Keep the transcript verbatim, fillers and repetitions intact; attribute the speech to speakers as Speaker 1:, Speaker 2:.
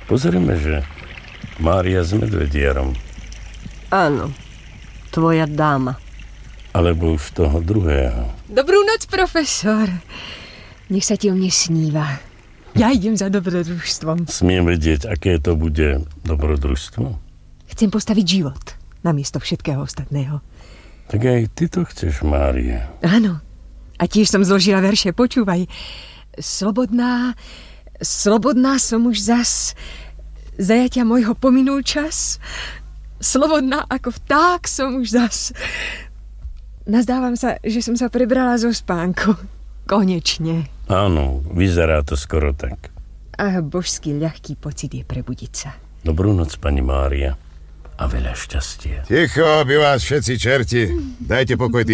Speaker 1: Pozrieme, že Mária s medvedierom.
Speaker 2: Áno, tvoja dáma.
Speaker 1: Alebo už toho druhého.
Speaker 3: Dobrú noc, profesor. Nech sa ti o mne sníva. Ja idem za dobrodružstvom.
Speaker 1: Smiem vedieť, aké to bude dobrodružstvo?
Speaker 3: Chcem postaviť život namiesto všetkého ostatného.
Speaker 1: Tak aj ty to chceš, Mária.
Speaker 3: Áno. A tiež som zložila verše. Počúvaj. Slobodná, slobodná som už zas. Zajatia môjho pominul čas. Slobodná ako vták som už zas. Nazdávam sa, že som sa prebrala zo spánku. Konečne.
Speaker 1: Áno, vyzerá to skoro tak.
Speaker 3: A božský ľahký pocit je prebudiť sa.
Speaker 1: Dobrú noc, pani Mária. A veľa šťastia.
Speaker 4: Ticho, by vás všetci čerti. Dajte pokoj tým